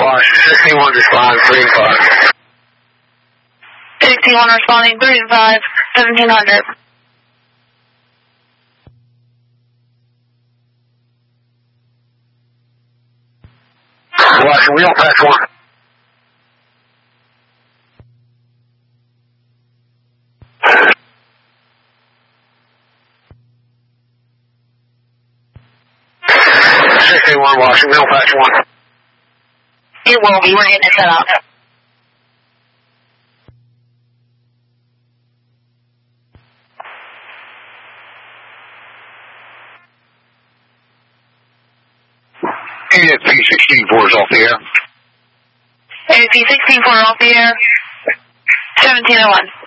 Washington 61 responding 3 and 5. 61 responding 3 and 5, 1700. Washington, we don't pass 1. Washington, we don't pass 1. It will be, we're getting it set up. AFP 16-4 is off the air. AFP 16-4 off the air. 1701.